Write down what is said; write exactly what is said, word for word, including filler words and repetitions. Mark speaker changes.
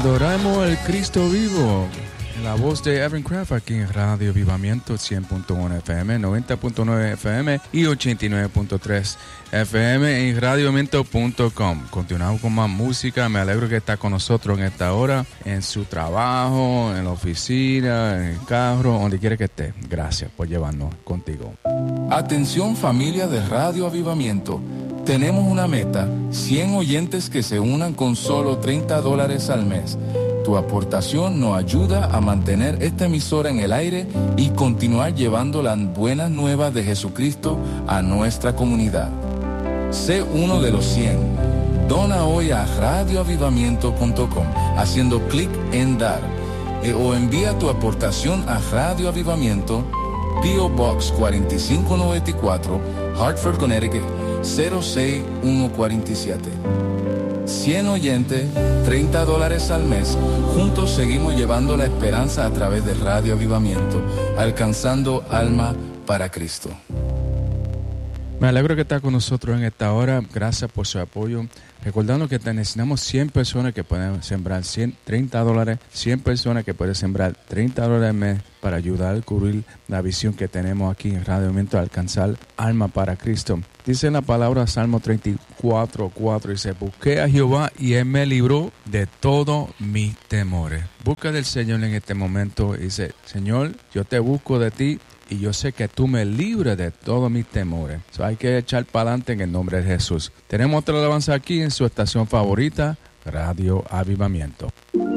Speaker 1: Adoramos al Cristo vivo. La voz de Evan Craft aquí en Radio Avivamiento cien punto uno F M, noventa punto nueve F M y ochenta y nueve punto tres F M en radio avivamiento punto com. Continuamos con más música. Me alegro que está con nosotros en esta hora, en su trabajo, en la oficina, en el carro, donde quiera que esté. Gracias por llevarnos contigo.
Speaker 2: Atención familia de Radio Avivamiento. Tenemos una meta, cien oyentes que se unan con solo treinta dólares al mes. Tu aportación nos ayuda a mantener esta emisora en el aire y continuar llevando las buenas nuevas de Jesucristo a nuestra comunidad. Sé uno de los cien. Dona hoy a radio avivamiento punto com haciendo clic en dar eh, o envía tu aportación a Radio Avivamiento, P O Box cuatro cinco nueve cuatro, Hartford, Connecticut cero seis uno cuatro siete. cien oyentes, treinta dólares al mes. Juntos seguimos llevando la esperanza a través de Radio Avivamiento, alcanzando alma para Cristo.
Speaker 1: Me alegro que está con nosotros en esta hora. Gracias por su apoyo. Recordando que necesitamos cien personas que pueden sembrar cien, treinta dólares, cien personas que pueden sembrar treinta dólares al mes para ayudar a cubrir la visión que tenemos aquí en Radio Avivamiento, alcanzar alma para Cristo. Dice en la palabra Salmo treinta y cuatro, cuatro, dice: busqué a Jehová y Él me libró de todos mis temores. Busca del Señor en este momento y dice: Señor, yo te busco de ti y yo sé que tú me libres de todos mis temores. So, hay que echar para adelante en el nombre de Jesús. Tenemos otra alabanza aquí en su estación favorita, Radio Avivamiento.